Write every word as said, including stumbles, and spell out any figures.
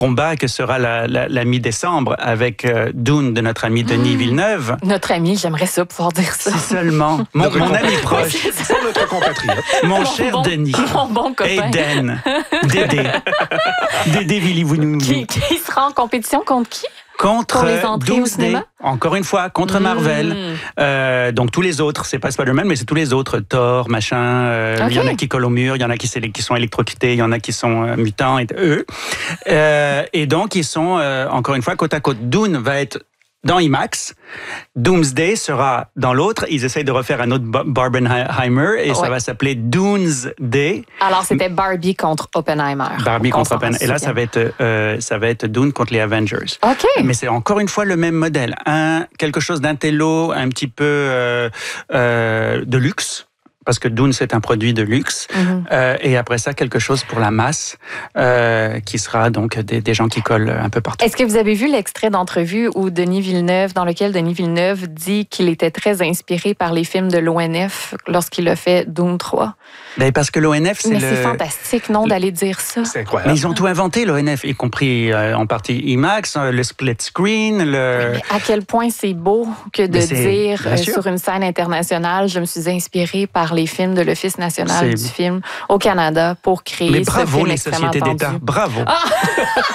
combat que sera la, la, la mi-décembre avec euh, Dune de notre ami Denis Villeneuve. Notre ami, j'aimerais ça pouvoir dire ça. Si seulement. Mon, Notre mon compa- ami proche. C'est notre compatriote. Mon, Mon cher bon- Denis. mon bon copain. Aiden. Dédé. Dédé Villy, vous nous... Qui, qui sera en compétition contre qui? Contre Pour les entrées au Doomsday, cinéma? encore une fois, contre Mm. Marvel. Euh, donc tous les autres, c'est pas Spider-Man, mais c'est tous les autres. Thor, machin. euh, Il Ok. y en a qui collent au mur, il y en a qui, c'est- qui sont électrocutés, il y en a qui sont euh, mutants, et eux. Euh, et donc ils sont, euh, encore une fois, côte à côte. Dune va être dans IMAX. Doomsday sera dans l'autre. Ils essayent de refaire un autre Ba- Barbenheimer et ça Ouais. va s'appeler Doomsday. Alors, c'était Barbie contre Oppenheimer. Barbie Qu'on contre s'en Oppenheimer. Et là, ça va être, euh, ça va être Dune contre les Avengers. OK. Mais c'est encore une fois le même modèle. Un, quelque chose d'intello, un petit peu euh, euh, de luxe. Parce que Dune, c'est un produit de luxe. Mhm. Euh, et après ça, quelque chose pour la masse, euh, qui sera donc des, des gens qui collent un peu partout. Est-ce que vous avez vu l'extrait d'entrevue où Denis Villeneuve, dans lequel Denis Villeneuve dit qu'il était très inspiré par les films de l'O N F lorsqu'il a fait Dune trois? Ben, parce que l'O N F, c'est Mais le... c'est fantastique, non, d'aller dire ça? C'est incroyable. Mais ils ont tout inventé, l'O N F, y compris euh, en partie IMAX, euh, le split screen, le... Mais à quel point c'est beau que de Mais c'est- dire bien euh, sûr. sur une scène internationale, je me suis inspiré par les films de l'Office national C'est- du film au Canada pour créer Mais ce bravo film les extrêmement sociétés attendu. d'État, bravo.